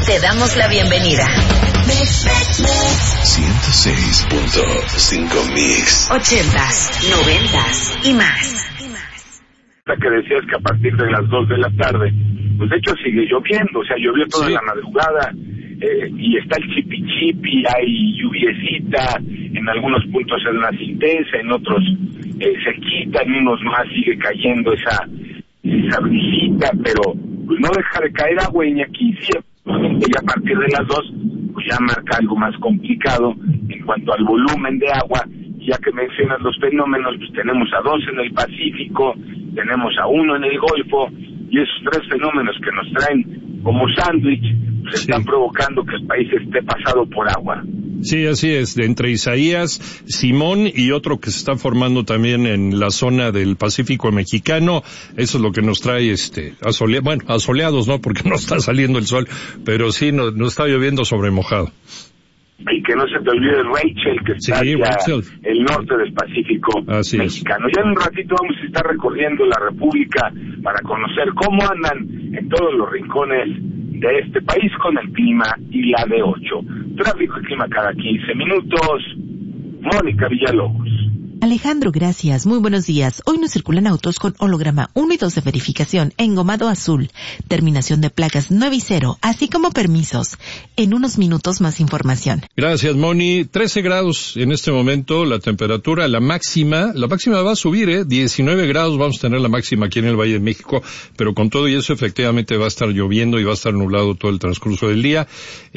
Te damos la bienvenida. 106.5 Mix. 80s, 90s y más. Que decías que a partir de las 2 de la tarde, pues de hecho sigue lloviendo, o sea, llovió toda la madrugada, y está el chipi, hay lluviecita, en algunos puntos es más intensa, en otros se quita, en unos más sigue cayendo esa brisita, pero pues no deja de caer agua, y aquí sí, y a partir de las 2, pues ya marca algo más complicado en cuanto al volumen de agua. Ya que mencionas los fenómenos, pues tenemos a 2 en el Pacífico, tenemos a 1 en el Golfo, y esos 3 fenómenos que nos traen como sándwich, pues están provocando que el país esté pasado por agua. Sí, así es, entre Isaías, Simón y otro que se está formando también en la zona del Pacífico mexicano. Eso es lo que nos trae asoleados, ¿no? Porque no está saliendo el sol, pero sí nos está lloviendo sobre mojado. Y que no se te olvide Rachel, que está hacia el norte del Pacífico mexicano. Ya en un ratito vamos a estar recorriendo la República para conocer cómo andan en todos los rincones de este país con el clima y la de 8. Tráfico y clima cada 15 minutos. Mónica Villalobos. Alejandro, gracias. Muy buenos días. Hoy nos circulan autos con holograma 1 y 2 de verificación, engomado azul, terminación de placas 9 y 0, así como permisos. En unos minutos más información. Gracias, Moni. 13 grados en este momento, la temperatura, la máxima va a subir, 19 grados vamos a tener la máxima aquí en el Valle de México, pero con todo y eso efectivamente va a estar lloviendo y va a estar nublado todo el transcurso del día,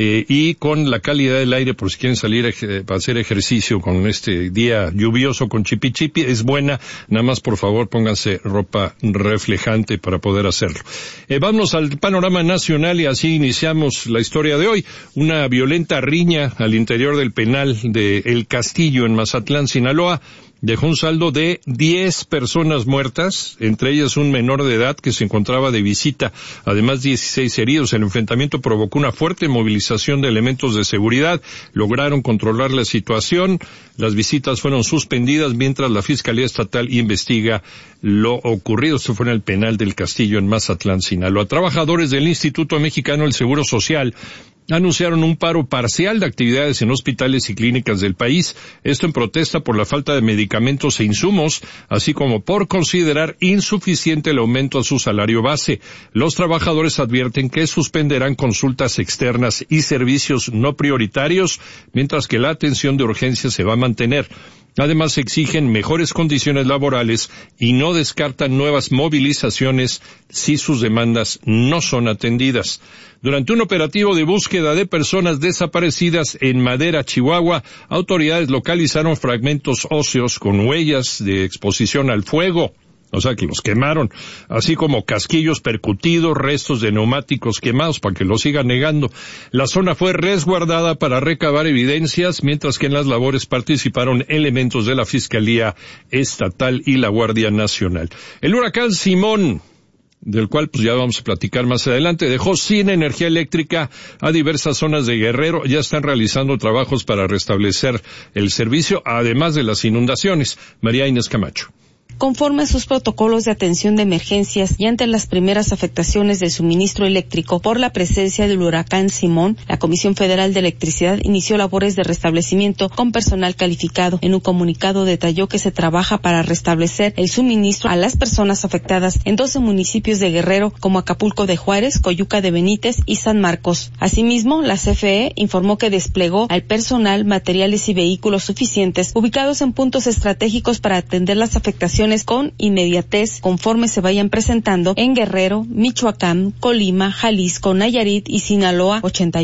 y con la calidad del aire, por si quieren salir a hacer ejercicio con este día lluvioso, con chipi es buena, nada más por favor pónganse ropa reflejante para poder hacerlo. Vamos al panorama nacional y así iniciamos la historia de hoy. Una violenta riña al interior del penal de El Castillo en Mazatlán, Sinaloa, dejó un saldo de 10 personas muertas, entre ellas un menor de edad que se encontraba de visita, además 16 heridos. El enfrentamiento provocó una fuerte movilización de elementos de seguridad, lograron controlar la situación, las visitas fueron suspendidas mientras la Fiscalía Estatal investiga lo ocurrido. Esto fue en el penal del Castillo en Mazatlán, Sinaloa. Trabajadores del Instituto Mexicano del Seguro Social anunciaron un paro parcial de actividades en hospitales y clínicas del país, esto en protesta por la falta de medicamentos e insumos, así como por considerar insuficiente el aumento a su salario base. Los trabajadores advierten que suspenderán consultas externas y servicios no prioritarios, mientras que la atención de urgencia se va a mantener. Además, exigen mejores condiciones laborales y no descartan nuevas movilizaciones si sus demandas no son atendidas. Durante un operativo de búsqueda de personas desaparecidas en Madera, Chihuahua, autoridades localizaron fragmentos óseos con huellas de exposición al fuego, o sea que los quemaron, así como casquillos percutidos, restos de neumáticos quemados, para que lo sigan negando. La zona fue resguardada para recabar evidencias, mientras que en las labores participaron elementos de la Fiscalía Estatal y la Guardia Nacional. El huracán Simón, del cual pues ya vamos a platicar más adelante, dejó sin energía eléctrica a diversas zonas de Guerrero. Ya están realizando trabajos para restablecer el servicio, además de las inundaciones. María Inés Camacho. Conforme a sus protocolos de atención de emergencias y ante las primeras afectaciones del suministro eléctrico por la presencia del huracán Simón, la Comisión Federal de Electricidad inició labores de restablecimiento con personal calificado. En un comunicado detalló que se trabaja para restablecer el suministro a las personas afectadas en 12 municipios de Guerrero, como Acapulco de Juárez, Coyuca de Benítez y San Marcos. Asimismo, la CFE informó que desplegó al personal, materiales y vehículos suficientes ubicados en puntos estratégicos para atender las afectaciones con inmediatez conforme se vayan presentando en Guerrero, Michoacán, Colima, Jalisco, Nayarit y Sinaloa.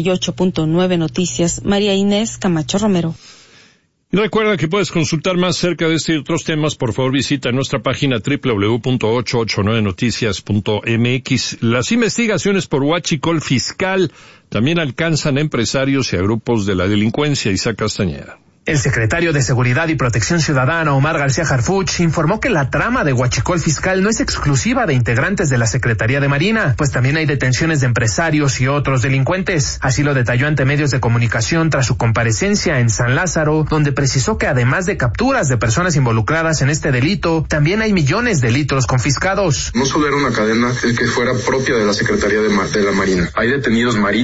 88.9 Noticias, María Inés Camacho Romero. Y recuerda que puedes consultar más acerca de este y otros temas. Por favor, visita nuestra página www.889noticias.mx. Las investigaciones por huachicol fiscal también alcanzan a empresarios y a grupos de la delincuencia. Isaac Castañeda. El secretario de Seguridad y Protección Ciudadana, Omar García Harfuch, informó que la trama de huachicol fiscal no es exclusiva de integrantes de la Secretaría de Marina, pues también hay detenciones de empresarios y otros delincuentes. Así lo detalló ante medios de comunicación tras su comparecencia en San Lázaro, donde precisó que además de capturas de personas involucradas en este delito, también hay millones de litros confiscados. No solo era una cadena que fuera propia de la Secretaría de la Marina. Hay detenidos marinos